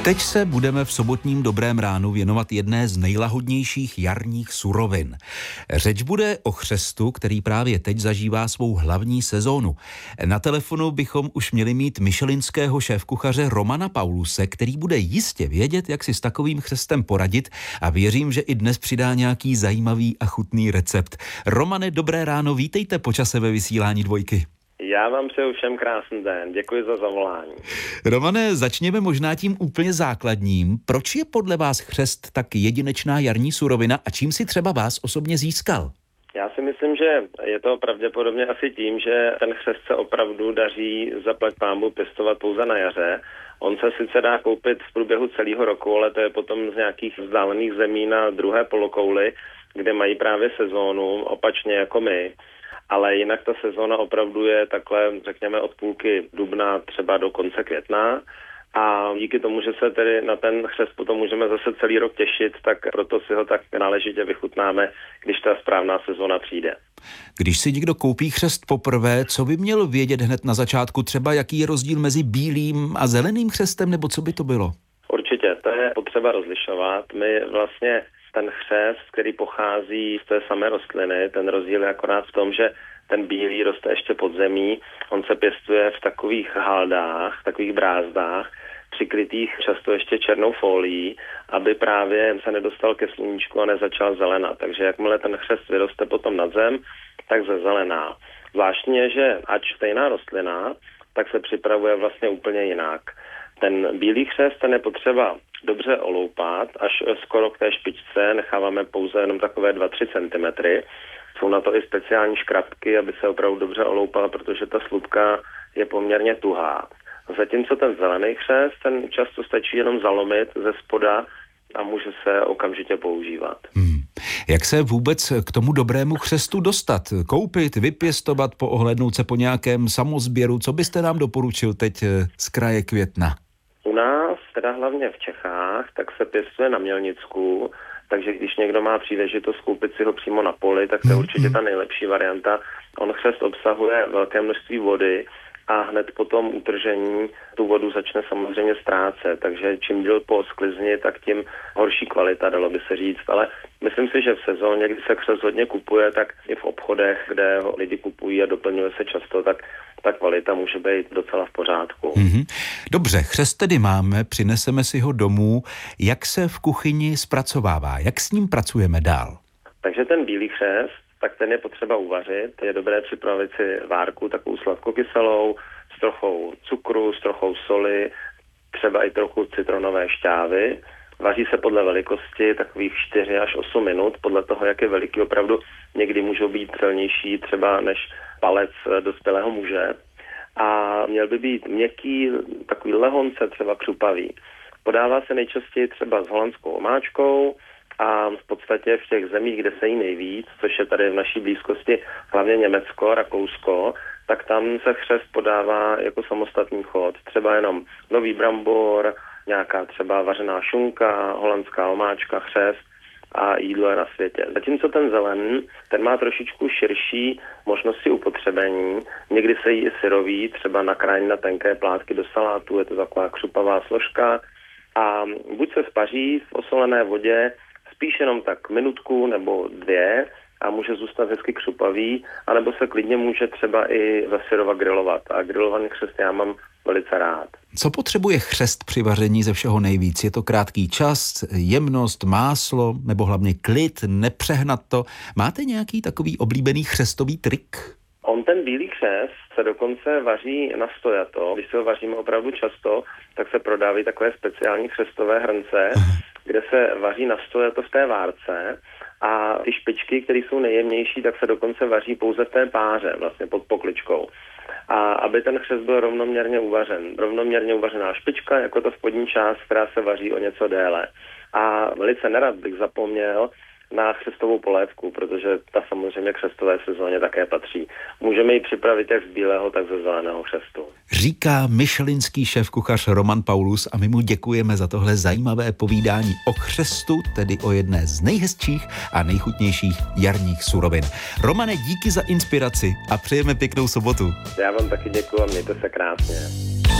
Teď se budeme v sobotním Dobrém ránu věnovat jedné z nejlahodnějších jarních surovin. Řeč bude o chřestu, který právě teď zažívá svou hlavní sezónu. Na telefonu bychom už měli mít michelinského šéfkuchaře Romana Pauluse, který bude jistě vědět, jak si s takovým chřestem poradit, a věřím, že i dnes přidá nějaký zajímavý a chutný recept. Romane, dobré ráno, vítejte po čase ve vysílání Dvojky. Já vám přeju všem krásný den, děkuji za zavolání. Romane, začněme možná tím úplně základním. Proč je podle vás chřest tak jedinečná jarní surovina a čím si třeba vás osobně získal? Já si myslím, že je to pravděpodobně asi tím, že ten chřest se opravdu daří zaplať pánbůh pěstovat pouze na jaře. On se sice dá koupit v průběhu celého roku, ale to je potom z nějakých vzdálených zemí na druhé polokouli, kde mají právě sezónu, opačně jako my. Ale jinak ta sezóna opravdu je takhle, řekněme, od půlky dubna třeba do konce května. A díky tomu, že se tedy na ten chřest potom můžeme zase celý rok těšit, tak proto si ho tak náležitě vychutnáme, když ta správná sezóna přijde. Když si někdo koupí chřest poprvé, co by měl vědět hned na začátku? Třeba jaký je rozdíl mezi bílým a zeleným chřestem, nebo co by to bylo? Určitě, to je potřeba rozlišovat. My vlastně ten chřest, který pochází z té samé rostliny, ten rozdíl je akorát v tom, že ten bílý roste ještě pod zemí, on se pěstuje v takových haldách, v takových brázdách, přikrytých často ještě černou folií, aby právě se nedostal ke sluníčku a nezačal zelenat. Takže jakmile ten chřest vyroste potom nad zem, tak zezelená. Zvláštně je, že ač stejná rostlina, tak se připravuje vlastně úplně jinak. Ten bílý chřest, ten je potřeba dobře oloupat, až skoro k té špičce, necháváme pouze jenom takové 2-3 cm. Jsou na to i speciální škrabky, aby se opravdu dobře oloupala, protože ta slupka je poměrně tuhá. Zatímco ten zelený chřest, ten často stačí jenom zalomit ze spoda a může se okamžitě používat. Jak se vůbec k tomu dobrému chřestu dostat? Koupit, vypěstovat, poohlédnout se po nějakém samozběru? Co byste nám doporučil teď z kraje Května? U nás, teda hlavně v Čechách, tak se pěstuje na Mělnicku, takže když někdo má příležitost koupit si ho přímo na poli, tak to je určitě ta nejlepší varianta. On chřest obsahuje velké množství vody a hned po tom utržení tu vodu začne samozřejmě ztrácet, takže čím díl po sklizni, tak tím horší kvalita, dalo by se říct. Ale myslím si, že v sezóně, kdy se chřest hodně kupuje, tak i v obchodech, kde ho lidi kupují a doplňuje se často, tak ta kvalita může být docela v pořádku. Dobře, chřest tedy máme, přineseme si ho domů. Jak se v kuchyni zpracovává? Jak s ním pracujeme dál? Takže ten bílý chřest, tak ten je potřeba uvařit. Je dobré připravit si várku takovou sladkokyselou, s trochou cukru, s trochou soli, třeba i trochu citronové šťávy. Vaří se podle velikosti takových 4 až 8 minut, podle toho, jak je veliký. Opravdu někdy můžou být silnější třeba než palec dospělého muže. A měl by být měkký, takový lehonce, třeba křupavý. Podává se nejčastěji třeba s holandskou omáčkou, a v podstatě v těch zemích, kde se jí nejvíc, což je tady v naší blízkosti hlavně Německo, Rakousko, tak tam se chřest podává jako samostatný chod. Třeba jenom nový brambor, nějaká třeba vařená šunka, holandská omáčka, chřest a jídlo je na světě. Zatímco ten zelený, ten má trošičku širší možnosti upotřebení. Někdy se jí i syrový, třeba nakrájený na tenké plátky do salátu, je to taková křupavá složka. A buď se spaří v osolené vodě spíš jenom tak minutku nebo 2 a může zůstat hezky křupavý, anebo se klidně může třeba i zasyrova grilovat. A grilovaný chřest já mám velice rád. Co potřebuje chřest při vaření ze všeho nejvíc? Je to krátký čas, jemnost, máslo, nebo hlavně klid, nepřehnat to? Máte nějaký takový oblíbený chřestový trik? On ten bílý chřest se dokonce vaří na stojato. Když se ho vaříme opravdu často, tak se prodávají takové speciální chřestové hrnce, kde se vaří na stojato v té várce a ty špičky, které jsou nejjemnější, tak se dokonce vaří pouze v té páře, vlastně pod pokličkou. A aby ten chřest byl rovnoměrně uvařen. Rovnoměrně uvařená špička, jako ta spodní část, která se vaří o něco déle. A velice nerad bych zapomněl na chřestovou polévku, protože ta samozřejmě k chřestové sezóně také patří. Můžeme ji připravit jak z bílého, tak ze zeleného chřestu. Říká michelinský šéfkuchař Roman Paulus a my mu děkujeme za tohle zajímavé povídání o chřestu, tedy o jedné z nejhezčích a nejchutnějších jarních surovin. Romane, díky za inspiraci a přejeme pěknou sobotu. Já vám taky děkuji a mějte se krásně.